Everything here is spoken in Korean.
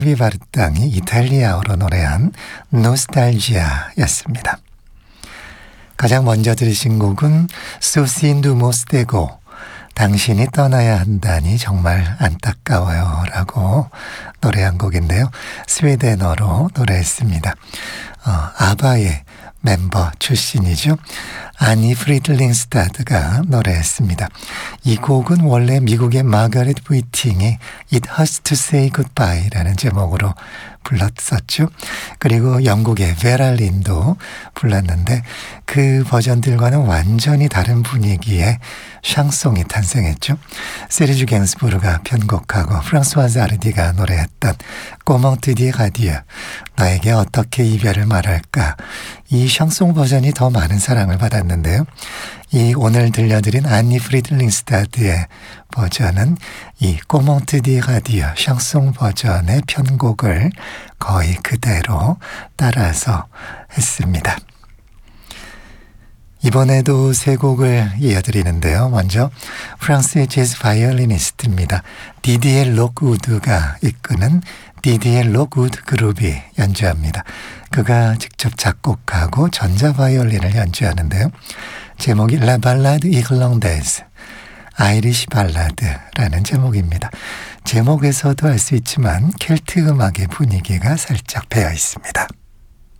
비바르땅이 이탈리아어로 노래한 노스탈지아였습니다. 가장 먼저 들으신 곡은 소시인두 모스테고, 당신이 떠나야 한다니 정말 안타까워요 라고 노래한 곡인데요. 스웨덴어로 노래했습니다. 아바의 멤버 출신이죠. 아니 프리들링스타드가 노래했습니다. 이 곡은 원래 미국의 마가렛 부이팅이 It Hurts to Say Goodbye라는 제목으로 불렀었죠. 그리고 영국의 베랄린도 불렀는데 그 버전들과는 완전히 다른 분위기의 샹송이 탄생했죠. 세르주 갱스부르가 편곡하고 프랑스와즈 아르디가 노래했던 Comment te dire adieu, 나에게 어떻게 이별을 말할까, 이 샹송 버전이 더 많은 사랑을 받았는데요. 이 오늘 들려드린 안니 프리들링스타드의 버전은 이 Comment te dire adieu 샹송 버전의 편곡을 거의 그대로 따라서 했습니다. 이번에도 세 곡을 이어드리는데요. 먼저 프랑스의 재즈 바이올리니스트입니다. 디디에 록우드가 이끄는 디디에 록우드 그룹이 연주합니다. 그가 직접 작곡하고 전자바이올린을 연주하는데요. 제목이 La Ballade Irlandaise, 아이리시 발라드라는 제목입니다. 제목에서도 알 수 있지만 켈트 음악의 분위기가 살짝 배어 있습니다.